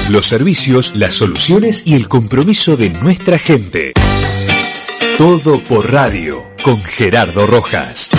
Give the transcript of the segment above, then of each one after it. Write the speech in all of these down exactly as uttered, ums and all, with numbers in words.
Somos los servicios, las soluciones y el compromiso de nuestra gente. Todo por radio, con Gerardo Rojas.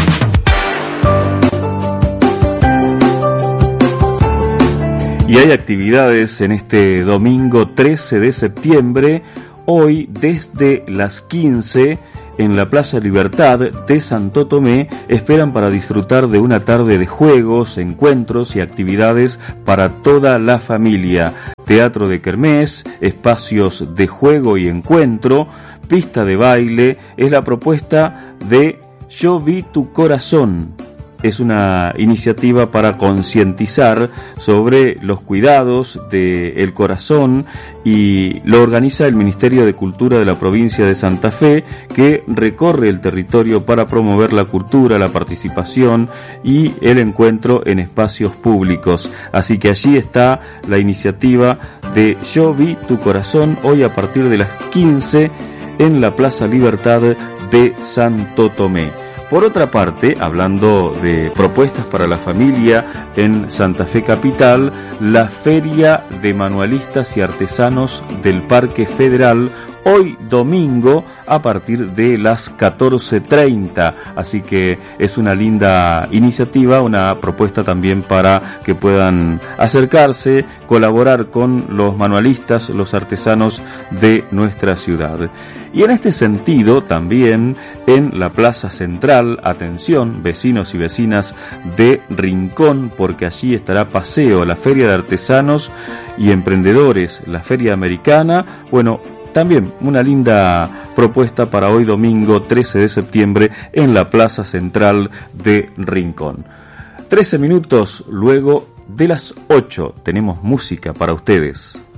Y hay actividades en este domingo trece de septiembre, hoy desde las quince en la Plaza Libertad de Santo Tomé esperan para disfrutar de una tarde de juegos, encuentros y actividades para toda la familia. Teatro de kermés, espacios de juego y encuentro, pista de baile, es la propuesta de Yo Vi Tu Corazón. Es una iniciativa para concientizar sobre los cuidados del corazón y lo organiza el Ministerio de Cultura de la provincia de Santa Fe, que recorre el territorio para promover la cultura, la participación y el encuentro en espacios públicos. Así que allí está la iniciativa de Yo Vi Tu Corazón, hoy a partir de las quince en la Plaza Libertad de Santo Tomé. Por otra parte, hablando de propuestas para la familia en Santa Fe Capital, la Feria de Manualistas y Artesanos del Parque Federal, hoy domingo a partir de las catorce treinta. Así que es una linda iniciativa, una propuesta también para que puedan acercarse, colaborar con los manualistas, los artesanos de nuestra ciudad. Y en este sentido también en la Plaza Central, atención vecinos y vecinas de Rincón, porque allí estará Paseo, la Feria de Artesanos y Emprendedores, la Feria Americana. Bueno, también una linda propuesta para hoy domingo trece de septiembre en la Plaza Central de Rincón. trece minutos luego de las ocho tenemos música para ustedes.